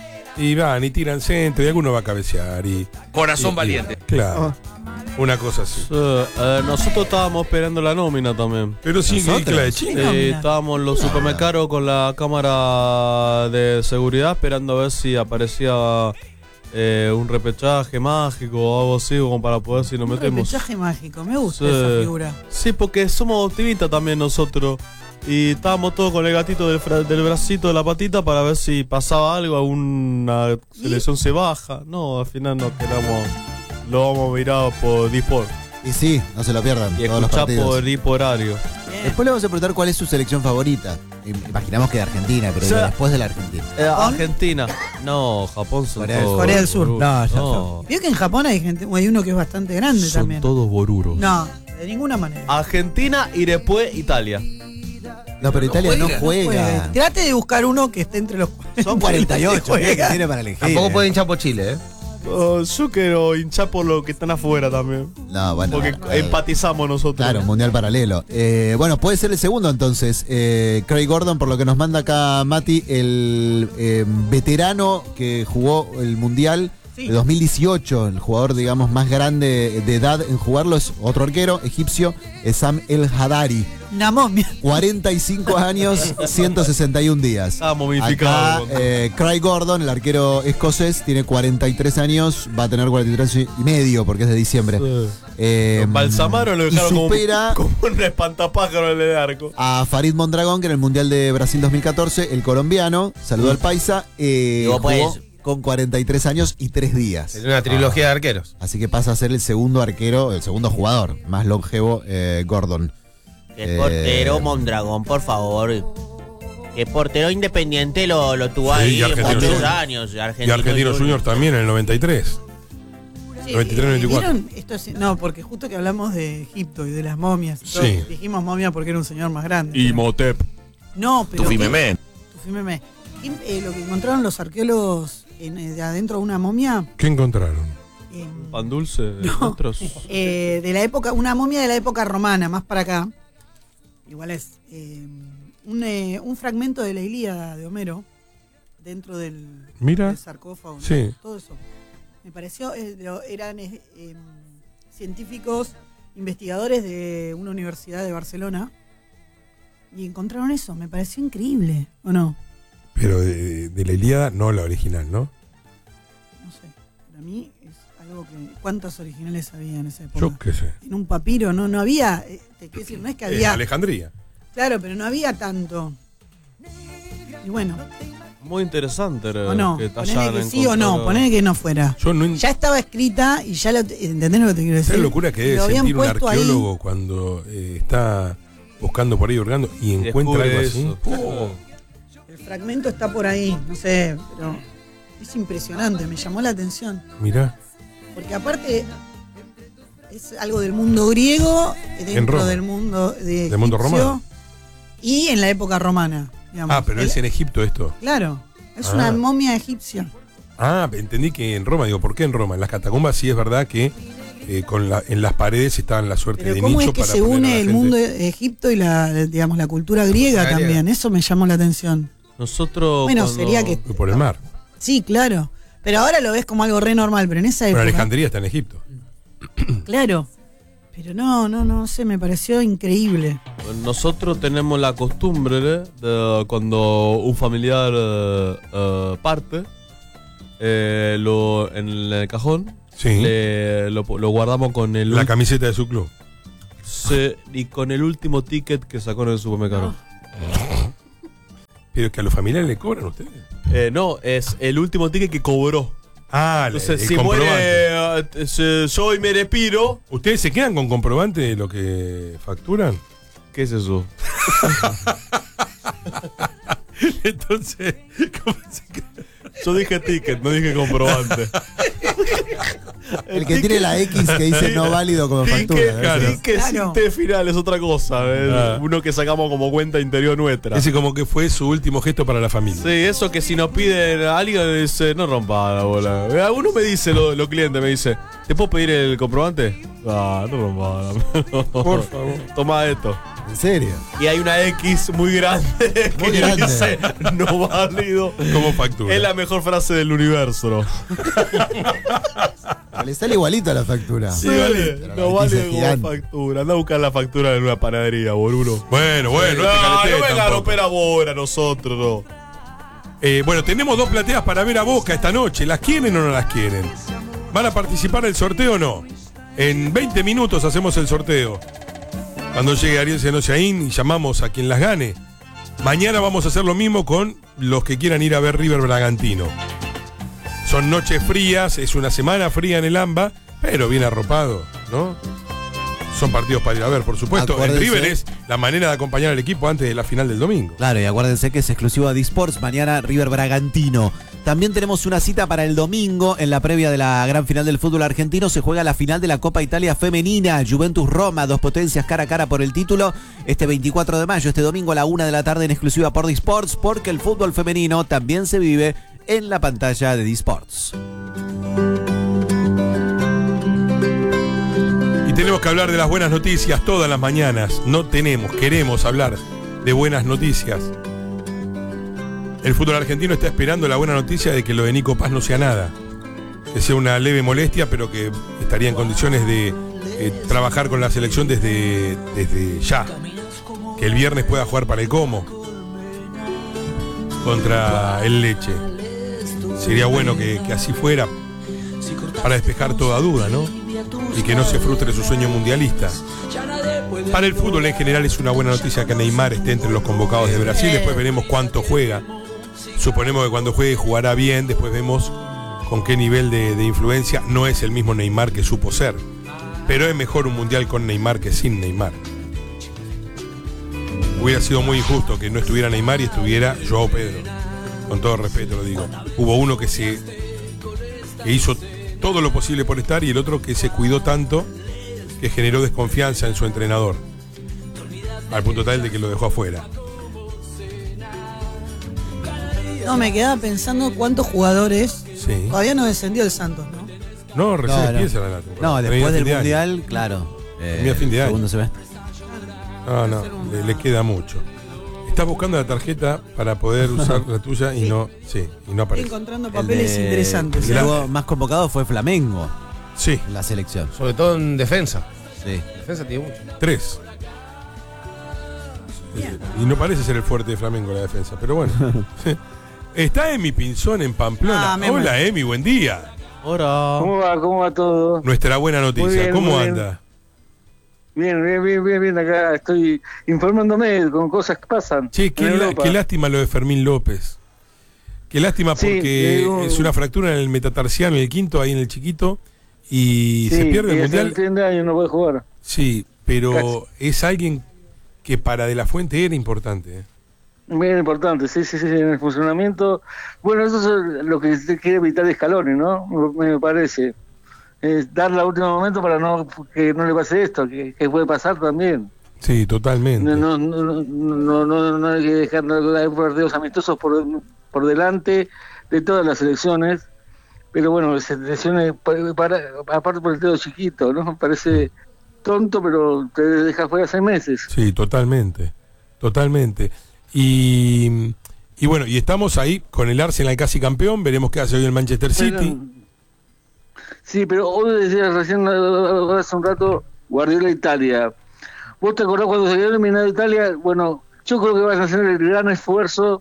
Y van y tiran centro y alguno va a cabecear. Y, Corazón y- y- valiente. Claro. Una cosa así. Sí, eh, nosotros estábamos esperando la nómina también. Pero sí, que ¿Nosotros? que la de Sí, China. nómina? estábamos en los supermercados con la cámara de seguridad esperando a ver si aparecía eh, un repechaje mágico o algo así, como para poder si nos Un metemos. repechaje mágico. Me gusta Sí. esa figura. Sí, porque somos optimistas también nosotros. Y estábamos todos con el gatito del, fra- del bracito de la patita para ver si pasaba algo, alguna selección se baja. No, al final nos quedamos, lo vamos a mirar por Disport. Y sí, no se lo pierdan. Y todos los escuchar partidos. por Dipo horario. Después le vamos a preguntar cuál es su selección favorita. Imaginamos que de Argentina, pero O sea, después de la Argentina. Eh, Argentina. No, Japón son Corea del todos. Sur. Corea del Sur. boruros. No, ya No, Vio que en Japón hay gente, hay uno que es bastante grande son también. todos boruros. No, de ninguna manera. Argentina y después Italia. No, pero Italia no Juega, juega. Trate de buscar uno que esté entre los Son cuarenta y ocho, Juega. ¿qué tiene para elegir? Tampoco pueden hinchar por Chile, ¿eh? Oh, yo quiero hinchar por los que están afuera también. No, bueno. Porque eh, empatizamos nosotros. Claro, mundial paralelo. Eh, bueno, puede ser el segundo entonces. Eh, Craig Gordon, por lo que nos manda acá Mati, el eh, veterano que jugó el mundial de dos mil dieciocho, el jugador, digamos, más grande de edad en jugarlo, es otro arquero egipcio, es Sam El Hadari. Una momia. cuarenta y cinco años, ciento sesenta y un días. Estaba momificado. Acá, eh, Craig Gordon, el arquero escocés, tiene cuarenta y tres años, va a tener cuarenta y tres y medio porque es de diciembre. Sí. Eh, Balsamaron lo y dejaron como- supera como, un espantapájaro en el arco. a Farid Mondragón, que en el Mundial de Brasil dos mil catorce, el colombiano, saludó al paisa, eh, Y vos jugó podés. con cuarenta y tres años y tres días. Es una trilogía de arqueros. Así que pasa a ser el segundo arquero, el segundo jugador más longevo, eh, Gordon. El Eh, portero Mondragón, por favor. El portero independiente lo, lo tuvo Sí, ahí y Argentino muchos Junior. años. Y Argentino Junior también en el noventa y tres. Sí, noventa y tres, noventa y cuatro. ¿vieron? Esto sí- no, porque justo que hablamos de Egipto y de las momias. y todo, Sí. Dijimos momia porque era un señor más grande. Imhotep. No, pero. Tufimemé. Tufimemé. ¿Qué- eh, lo que encontraron los arqueólogos en, eh, de adentro de una momia. ¿Qué encontraron? eh, Pan dulce. No. Otros. eh, de la época, una momia de la época romana, más para acá. Igual es eh, un, eh, un fragmento de la Ilíada de Homero, dentro del, Mira. del sarcófago. ¿no? Sí. Todo eso. Me pareció, eh, lo- eran eh, eh, científicos, investigadores de una universidad de Barcelona y encontraron eso. Me pareció increíble, ¿o no? Pero de, de la Ilíada, no la original, ¿no? No sé. Para mí es algo que... ¿Cuántas originales había en esa época? Yo qué sé. En un papiro, no, no había... eh, te quiero decir, no es que Eh, había... Alejandría. Claro, pero no había tanto. Y bueno, Muy interesante. o no, que ponele hayan que sí o no, encontrado- ponele que no fuera. Yo no Ya estaba escrita y ya lo... ¿Entendés lo que te quiero decir? ¿Sabes la locura que debe Lo habían sentir un puesto ahí. arqueólogo cuando eh, está buscando por ahí, hurgando y encuentra algo Descubre así? eso. Oh. El fragmento está por ahí, no sé, pero es impresionante, me llamó la atención. Mirá. Porque aparte es algo del mundo griego, En dentro Roma. del mundo de Del mundo egipcio, romano. y en la época romana. Digamos. Ah, pero El- es en Egipto esto. Claro, es Ah. una momia egipcia. Ah, entendí que en Roma, digo, ¿por qué en Roma? En las catacumbas sí es verdad que eh, con la, en las paredes estaban la suerte Pero de cómo nicho es que para se poner a une la el gente. mundo de Egipto y la, digamos, la cultura griega La griega. también. Eso me llamó la atención. Nosotros. Bueno, cuando- sería que... Por el mar. Sí, claro. Pero ahora lo ves como algo re normal, pero en esa Pero época... Alejandría está en Egipto. Claro. Pero no, no, no sé, me pareció increíble. Nosotros tenemos la costumbre ¿eh? de cuando un familiar eh, eh, parte, eh, lo, en el cajón, Sí. le- lo, lo guardamos con el La ul- camiseta de su club. se- y con el último ticket que sacó en el supermercado. Pero que a los familiares le cobran ustedes. Eh, no, es el último ticket que cobró. Ah, Entonces, el si comprobante. muere eh, se- yo y me respiro. ¿Ustedes se quedan con comprobante de lo que facturan? ¿Qué es eso? Entonces, ¿cómo se Yo dije ticket, no dije comprobante. El que tiene la X que dice no válido como factura. Ticket, ¿verdad? ticket sin T final es otra cosa. ¿ves? Ah. Uno que sacamos como cuenta interior nuestra. Ese como que fue su último gesto para la familia. Sí, eso que si nos piden a alguien dice, no rompa la bola. Eh, Uno me dice, los lo clientes me dice, ¿te puedo pedir el comprobante? Ah, no rompa la Por favor. Toma esto. ¿En serio? Y hay una X muy grande que Muy grande. dice no válido. Como factura. Es la mejor frase del universo, ¿no? Le sale igualito a la factura. Sí, vale. Pero la No X vale es como gigante. factura. Anda a buscar la factura en una panadería, boludo. Bueno, bueno, no, no te caletes no venga a tampoco. romper ahora nosotros, no. Eh, bueno, tenemos dos plateas para ver a Boca esta noche. ¿Las quieren o no las quieren? ¿Van a participar del sorteo o no? En veinte minutos hacemos el sorteo. Cuando llegue Ariel Senochaín y llamamos a quien las gane. Mañana vamos a hacer lo mismo con los que quieran ir a ver River Bragantino. Son noches frías, es una semana fría en el AMBA, pero bien arropado, ¿no? Son partidos para ir a ver, por supuesto. Acuérdense. El River es la manera de acompañar al equipo antes de la final del domingo. Claro, y acuérdense que es exclusivo de eSports. Mañana River Bragantino. También tenemos una cita para el domingo. En la previa de la gran final del fútbol argentino se juega la final de la Copa Italia Femenina. Juventus Roma, dos potencias cara a cara por el título. Este veinticuatro de mayo, este domingo a la una de la tarde en exclusiva por eSports, porque el fútbol femenino también se vive en la pantalla de eSports. Y tenemos que hablar de las buenas noticias todas las mañanas. No tenemos, queremos hablar de buenas noticias. El fútbol argentino está esperando la buena noticia de que lo de Nico Paz no sea nada. Que sea una leve molestia, pero que estaría en condiciones de eh, trabajar con la selección desde, desde ya. Que el viernes pueda jugar para el Como contra el Leche. Sería bueno que, que así fuera para despejar toda duda, ¿no? Y que no se frustre su sueño mundialista. Para el fútbol en general es una buena noticia que Neymar esté entre los convocados de Brasil. Después veremos cuánto juega. Suponemos que cuando juegue jugará bien. Después vemos con qué nivel de, de influencia. No es el mismo Neymar que supo ser, pero es mejor un mundial con Neymar que sin Neymar. Hubiera sido muy injusto que no estuviera Neymar y estuviera Joao Pedro. Con todo respeto lo digo. Hubo uno que se que hizo todo lo posible por estar y el otro que se cuidó tanto que generó desconfianza en su entrenador. Al punto tal de que lo dejó afuera. No, me quedaba pensando cuántos jugadores. Sí. Todavía no descendió el Santos, ¿no? No, recién No, no. empieza la temporada. No, Termina después a del fin de Mundial, año. claro. Eh, Termina a fin de año. Segundo semestre. No, no, le, le queda mucho. Estás buscando la tarjeta para poder usar la tuya y no, sí, y no Estoy aparece. encontrando El papeles de- interesantes. El que estuvo más convocado fue Flamengo. Sí. En la selección. Sobre todo en defensa. Sí. Defensa tiene mucho. Tres. Eh, Y no parece ser el fuerte de Flamengo la defensa, pero bueno. Está Emi Pinzón en Pamplona. Ah, me Hola muero. Emi, buen día. Hola. ¿Cómo va? ¿Cómo va todo? Nuestra buena noticia. Muy bien, ¿Cómo muy bien. anda? Bien, bien, bien, bien, bien. Acá estoy informándome con cosas que pasan. Che, qué, en la- Europa. qué lástima lo de Fermín López. Qué lástima Sí, porque digo- es una fractura en el metatarsiano, en el quinto, ahí en el chiquito, y Sí, se pierde el y hasta mundial. treinta años no puede jugar. Sí, pero es alguien que para De La Fuente era importante. ¿eh? Bien importante, sí, sí, sí, en el funcionamiento. Bueno, eso es lo que se quiere evitar Scaloni, ¿no? Me parece. Es dar la último momento para no que no le pase esto, que, que puede pasar también. Sí, totalmente. No, no, no, no, no, no, no hay que dejar hay partidos amistosos por, por delante de todas las selecciones. Pero bueno, selecciones para, para, aparte por el dedo chiquito, ¿no? Parece tonto, pero te deja fuera seis meses. Sí, totalmente. Totalmente. Y, y bueno, y estamos ahí con el Arsenal casi campeón. Veremos qué hace hoy el Manchester City. Pero- sí, pero hoy decías recién eh, hace un rato Guardiola Italia. ¿Vos te acordás cuando se había eliminado Italia? Bueno, yo creo que van a hacer el gran esfuerzo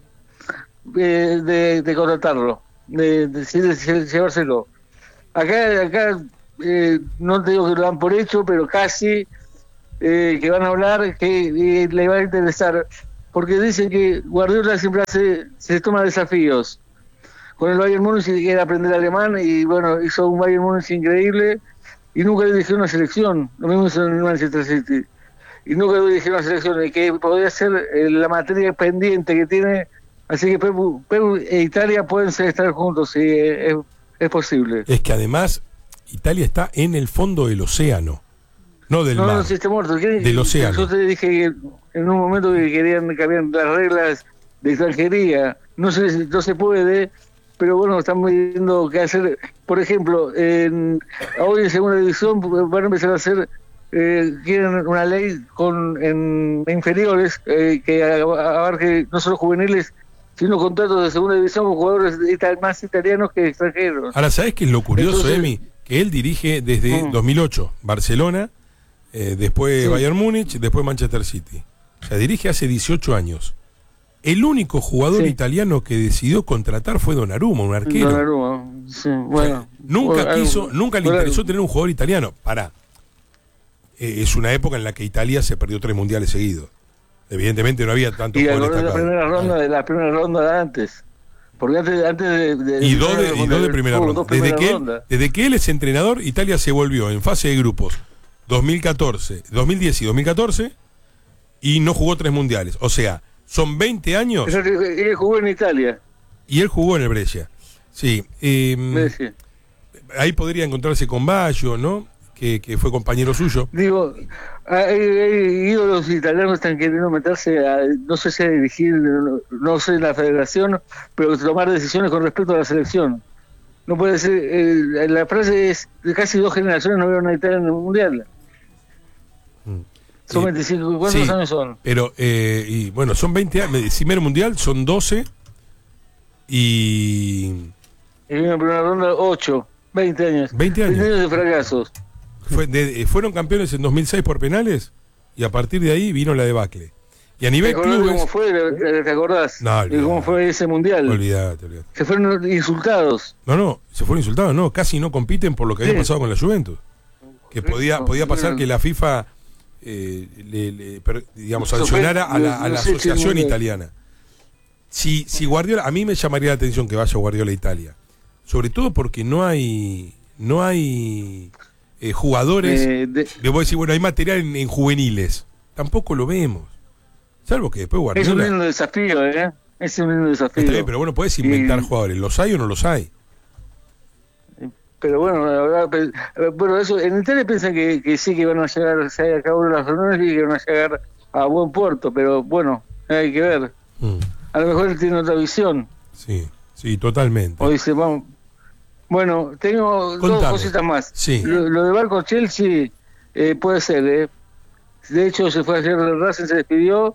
eh, de, de contratarlo, de, de, de- de llevárselo. Acá, acá eh, no te digo que lo dan por hecho, pero casi eh, que van a hablar, que eh, le va a interesar, porque dicen que Guardiola siempre hace, se toma desafíos. Con el Bayern Múnich quiere aprender alemán y bueno, hizo un Bayern Múnich increíble y nunca dirigió una selección. Lo mismo hizo en el Manchester City. Y nunca dirigió una selección, y que podría ser eh, la materia pendiente que tiene. Así que Perú, Perú e Italia pueden ser, estar juntos, sí, eh, es, es posible. Es que además Italia está en el fondo del océano, no del no, mar. no, sí está muerto. ¿Qué- Del océano. Yo te dije que en un momento que querían cambiar las reglas de extranjería. No sé si no se puede, pero bueno, estamos viendo qué hacer. Por ejemplo, en, hoy en segunda división van a empezar a hacer, eh, quieren una ley con en inferiores eh, que abarque no solo juveniles, sino contratos de segunda división con jugadores ita- más italianos que extranjeros. Ahora, ¿sabes qué es lo curioso, Entonces- Emi? Que él dirige desde Mm. dos mil ocho Barcelona, eh, después Sí. Bayern Múnich, después Manchester City. O sea, dirige hace dieciocho años. El único jugador Sí. italiano que decidió contratar fue Donnarumma, un arquero. Donnarumma, sí, bueno. Nunca Bueno, quiso, algo- nunca le bueno, interesó tener un jugador italiano. Para. Eh, es una época en la que Italia se perdió tres mundiales seguidos. Evidentemente no había tantos Y jugadores acordé la destacados. primera ronda de la primera ronda de antes. Porque antes, antes de, de- Y dos de, y dos de primera hubo ronda. dos Desde primeras que, él, rondas. desde que él es entrenador, Italia se volvió en fase de grupos dos mil catorce, dos mil diez y dos mil catorce y no jugó tres mundiales. O sea, son veinte años Eso que- Él jugó en Italia. y él jugó en el Brescia. Sí. eh, Brescia. ahí podría encontrarse con Baggio, ¿no? Que, que fue compañero suyo. Digo, hay, hay ídolos italianos que están queriendo meterse a, no sé si a dirigir, no, no sé, la federación, pero tomar decisiones con respecto a la selección. No puede ser, eh, la frase es de casi dos generaciones no vieron a Italia en el Mundial. Son Eh, veinticinco, ¿cuántos sí, años son? Pero, eh, y bueno, son veinte años. El primer mundial son doce y. Y vino en primera ronda ocho, veinte años. veinte años. veinte años de fracasos. Fue de- eh, fueron campeones en dos mil seis por penales y a partir de ahí vino la debacle. Y a ¿Te nivel acordás clubes. cómo fue? ¿Te acordás? No, de cómo fue ese mundial? Olvídate, olvídate. Se fueron insultados. No, no, se fueron insultados, no, casi no compiten por lo que había Sí. pasado con la Juventus. Que podía, Eso, podía pasar bueno. que la FIFA, eh, le, le- per- digamos, Eso fue- sancionara a la, a la no sé si asociación mundial. italiana. Si, si Guardiola, a mí me llamaría la atención que vaya Guardiola a Italia. Sobre todo porque no hay, no hay eh, jugadores. Eh, de- Le voy a decir, bueno, hay material en, en juveniles. Tampoco lo vemos. Salvo que después Es un Guardiola. lindo desafío, ¿eh? Es un lindo desafío. Está bien, pero bueno, puedes inventar Y- jugadores. ¿Los hay o no los hay? Pero bueno, la verdad, pe- eh, bueno, eso, en Italia piensan que, que sí que van a llegar, se acabó las reuniones y que van a llegar a buen puerto, pero bueno, hay que ver. Mm, A lo mejor él tiene otra visión. sí, sí, totalmente. O dice, vamos. Bueno, tengo dos Contame. cositas más. Sí. Lo, lo de Barco Chelsea eh, puede ser, ¿eh? De hecho, se fue ayer del Racing, se despidió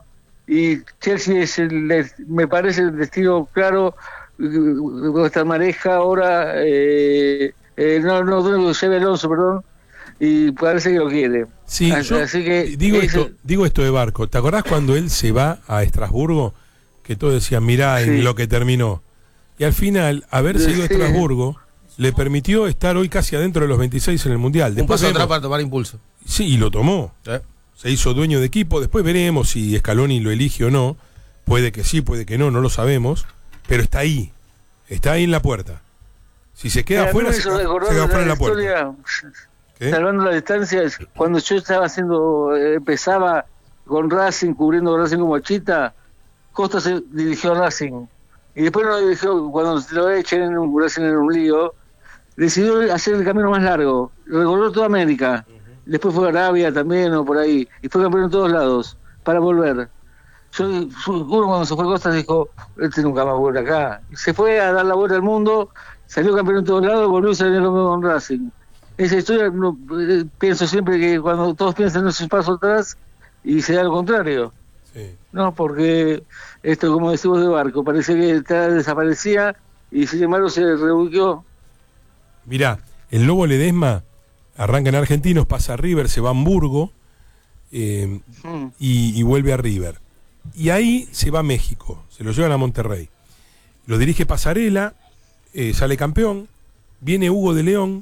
y Chelsea es el, el- me parece el destino claro. Esta mareja ahora, eh, eh, no, no, no, Xabi Alonso, perdón, y parece que lo quiere. Sí, así, yo así que digo ese- esto, digo esto de Barco. ¿Te acordás cuando él se va a Estrasburgo? Que todos decían, mirá en Sí. lo que terminó. Y al final, haberse ido a Sí. Estrasburgo le permitió estar hoy casi adentro de los veintiséis en el Mundial. Un Después paso atrás vemos- para tomar impulso. Sí, y lo tomó. ¿Eh? Se hizo dueño de equipo. Después veremos si Scaloni lo elige o no. Puede que sí, puede que no, no lo sabemos. Pero está ahí. Está ahí en la puerta. Si se queda Mira, afuera, a mí se, me hizo queda- recordar se queda una fuera en la puerta. historia, ¿Qué? salvando la distancia, es cuando yo estaba haciendo, eh, empezaba con Racing, cubriendo Racing como chita, Costa se dirigió a Racing. Y después no lo dirigió, cuando se lo echen en un Racing en un lío, decidió hacer el camino más largo. Recorrió toda América. Después fue a Arabia también o por ahí. Y fue campeón en todos lados, para volver. Yo, uno cuando se fue a Costa dijo, este nunca más vuelve acá. Y se fue a dar la vuelta al mundo, salió campeón en todos lados, volvió y salió campeón con Racing. Esa historia, no, eh, pienso siempre que cuando todos piensan en esos pasos atrás, y se da lo contrario. Sí. No, porque esto, como decimos de Barco, parece que está, desaparecía y sin embargo se reubiquó. Mirá, el Lobo Ledesma arranca en Argentinos, pasa a River, se va a Hamburgo eh, Mm. y, y vuelve a River. Y ahí se va a México, se lo llevan a Monterrey. Lo dirige Pasarela, eh, sale campeón, viene Hugo de León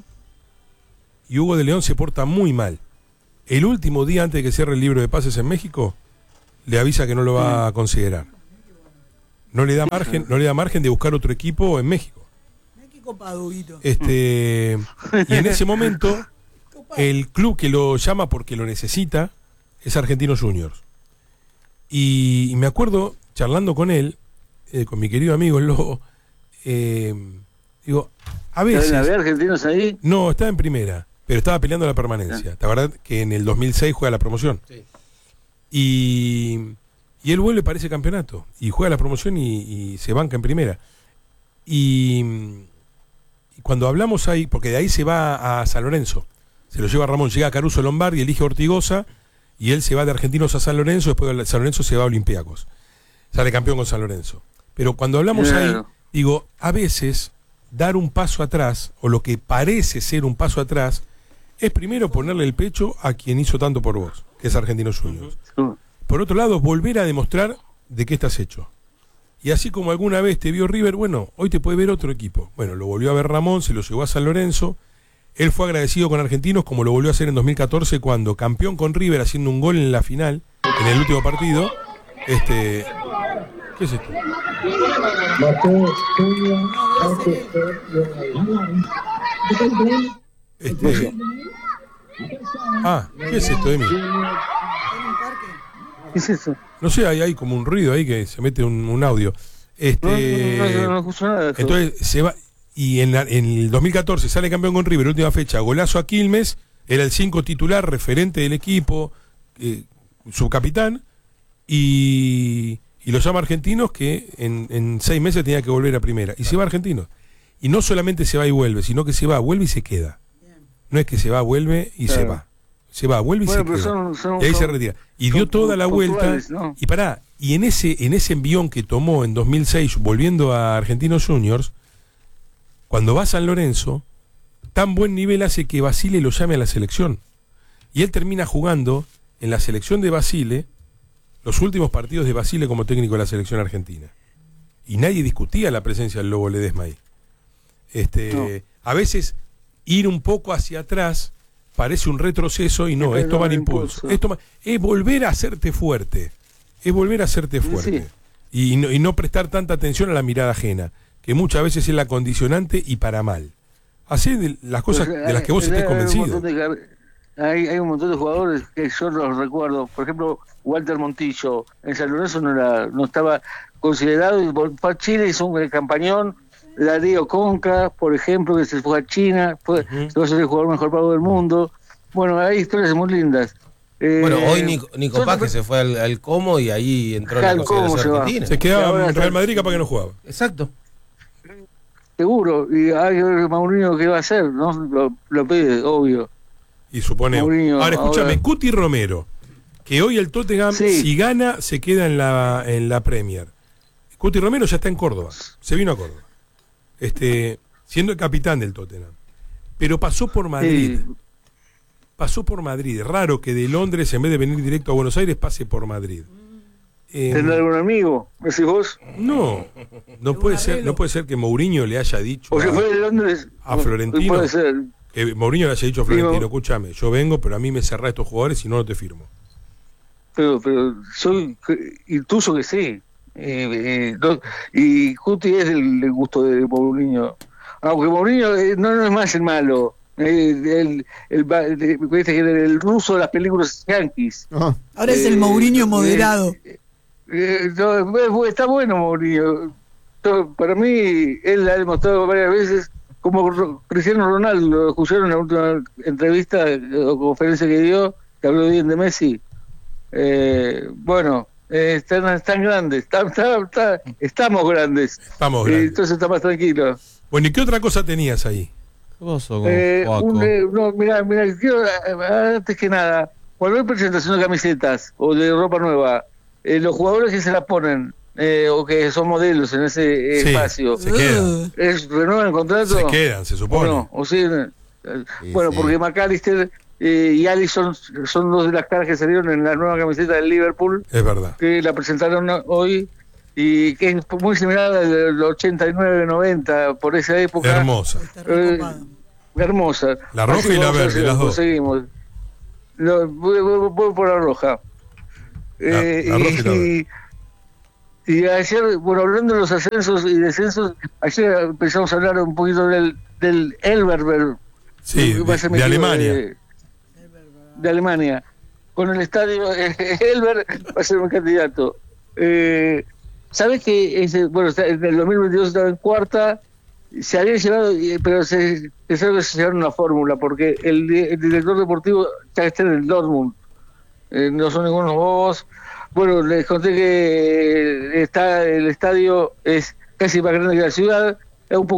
y Hugo de León se porta muy mal. El último día antes de que cierre el libro de pases en México, le avisa que no lo va a considerar. No le da margen, no le da margen de buscar otro equipo en México. Qué copado, Guito. Este, y en ese momento, el club que lo llama porque lo necesita es Argentinos Juniors. Y, y me acuerdo, charlando con él, eh, con mi querido amigo el Lobo, eh, digo, a veces... ¿Saben haber argentinos ahí? No, estaba en primera, pero estaba peleando la permanencia. ¿Te acordás que en el dos mil seis juega la promoción? Sí. Y, y él vuelve para ese campeonato, y juega la promoción y, y se banca en primera. Y, y cuando hablamos ahí, porque de ahí se va a San Lorenzo, se lo lleva Ramón, llega a Caruso Lombardi, elige a Ortigosa, y él se va de Argentinos a San Lorenzo, después de San Lorenzo se va a Olympiacos. Sale campeón con San Lorenzo. Pero cuando hablamos Claro. ahí, digo, a veces dar un paso atrás, o lo que parece ser un paso atrás, es primero ponerle el pecho a quien hizo tanto por vos, que es Argentinos Juniors. Por otro lado, volver a demostrar de qué estás hecho. Y así como alguna vez te vio River, bueno, hoy te puede ver otro equipo. Bueno, lo volvió a ver Ramón, se lo llevó a San Lorenzo. Él fue agradecido con Argentinos, como lo volvió a hacer en dos mil catorce, cuando campeón con River haciendo un gol en la final, en el último partido. Este, ¿qué es esto? Este, ah, ¿qué es esto de mí? ¿Qué es eso? No sé, hay, hay como un ruido ahí que se mete un, un audio. Este, No, no, no, no, no escucho nada de eso. entonces se va y en, la- en el dos mil catorce sale campeón con River, última fecha, golazo a Quilmes, era el cinco titular, referente del equipo, eh, subcapitán, y, y lo llama Argentinos que en, en seis meses tenía que volver a primera. Y se va a Argentinos. Y no solamente se va y vuelve, sino que se va, vuelve y se queda. No es que se va, vuelve y Claro. se va. Se va, vuelve y Bueno, se pero queda. son- son- y ahí se son- retira. Y son dio toda la vuelta. puntuales, ¿no? Y pará, y en ese, en ese envión que tomó en dos mil seis, volviendo a Argentinos Juniors, cuando va a San Lorenzo, tan buen nivel hace que Basile lo llame a la selección. Y él termina jugando en la selección de Basile los últimos partidos de Basile como técnico de la selección argentina. Y nadie discutía la presencia del Lobo Ledesma ahí. Este, No. A veces ir un poco hacia atrás parece un retroceso y no, Es es tomar tomar impulso. impulso. Es, toma- es volver a hacerte fuerte. Es volver a hacerte fuerte. Y, no, y no prestar tanta atención a la mirada ajena, que muchas veces es la condicionante y para mal. Hacé de las cosas Pues, de las que vos hay- estés hay un convencido. montón de gar- Hay, hay un montón de jugadores que yo los recuerdo. Por ejemplo, Walter Montillo. En San Lorenzo no, era, no estaba considerado. Y fue a Chile, hizo un campañón. Darío Conca, por ejemplo, que se fue a China. Fue, se va a ser el jugador mejor pago del mundo. Bueno, hay historias muy lindas. Eh, Bueno, hoy Nico, Nico yo- Paz que se fue al, al Como y ahí entró en la Al Como consideración se va. argentina. Se Y quedaba ahora en está- Real Madrid capaz que no jugaba. Exacto. Seguro. Y hay que ver Mourinho qué va a hacer, ¿no? Lo, lo pide, obvio. Y supone. Mourinho, ahora escúchame, ahora- Cuti Romero, que hoy el Tottenham, Sí. si gana, se queda en la, en la Premier. Cuti Romero ya está en Córdoba, se vino a Córdoba, este, siendo el capitán del Tottenham. Pero pasó por Madrid. Sí. Pasó por Madrid. Raro que de Londres, en vez de venir directo a Buenos Aires, pase por Madrid. Eh, ¿Tendrá algún amigo? ¿Decís vos? no, no puede ser, no puede ser que Mourinho le haya dicho O que a, fue de Londres. a Florentino. Puede ser. Que Mourinho le haya dicho a Florentino, Digo- escúchame, yo vengo, pero a mí me cerrá estos jugadores y no, no te firmo. Pero, pero soy intuyo que sí. Eh, eh, no- y Cuti es el, el gusto de Mourinho. Aunque Mourinho eh, no, no es más el malo. Eh, el, el, va- el, el, el ruso de las películas yankees. Ahora es el Eh, Mourinho eh, moderado. Eh, no, está bueno Mourinho. Todo- Para mí, él ha demostrado varias veces, como Ro- Cristiano Ronaldo, lo escucharon en la última entrevista o conferencia que dio, que habló bien de Messi. Eh, bueno, eh, están, están grandes, están- están- están- estamos grandes. Estamos Eh, grandes. entonces está más tranquilo. Bueno, ¿y qué otra cosa tenías ahí? ¿Qué pasó con Eh, Juaco? un, eh, no, mira, mira, quiero, eh, antes que nada, cuando hay presentación de camisetas o de ropa nueva, eh, los jugadores que se la ponen eh, o que son modelos en ese eh, Sí, espacio, se quedan. ¿es, ¿renuevan el contrato? Se quedan, se supone. ¿O no? ¿O sí? Eh, bueno, porque McAllister eh, y Alisson son dos de las caras que salieron en la nueva camiseta del Liverpool, Es verdad. que la presentaron hoy y que es muy similar al del ochenta y nueve noventa, por esa época. Hermosa. Eh, hermosa. La roja Así y la vamos a ver verde, si las lo dos. conseguimos. Lo- voy, voy- voy por la roja. La- Eh, la roja y la y, y ayer, bueno, hablando de los ascensos y descensos, ayer empezamos a hablar un poquito del, del Elverberg. Sí, que va a de- ser de metido Alemania. De, de Alemania. Con el estadio eh, Elver va a ser un candidato. Eh, ¿Sabes que ese, bueno, está- en el dos mil veintidós estaba en cuarta? Se había llevado, y- pero se pensaron que se llevaron una fórmula, porque el, di- el director deportivo ya está en el Dortmund. Eh, no son ningunos bobos. Bueno, les conté que está el estadio es casi más grande que la ciudad, es un poco